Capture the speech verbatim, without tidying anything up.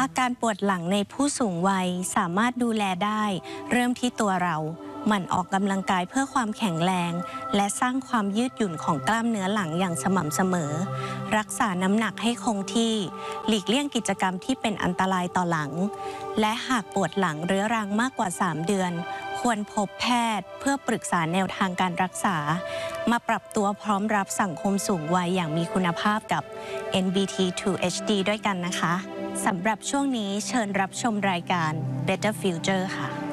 อาการปวดหลังในผู้สูงวัยสามารถดูแลได้เริ่มที่ตัวเราหมั่นออกกำลังกายเพื่อความแข็งแรงและสร้างความยืดหยุ่นของกล้ามเนื้อหลังอย่างสม่ำเสมอรักษาน้ำหนักให้คงที่หลีกเลี่ยงกิจกรรมที่เป็นอันตรายต่อหลังและหากปวดหลังเรื้อรังมากกว่าสามเดือนควรพบแพทย์เพื่อปรึกษาแนวทางการรักษามาปรับตัวพร้อมรับสังคมสูงวัยอย่างมีคุณภาพกับ เอ็น บี ที ทู เอช ดี ด้วยกันนะคะสำหรับช่วงนี้เชิญรับชมรายการ Better Future ค่ะ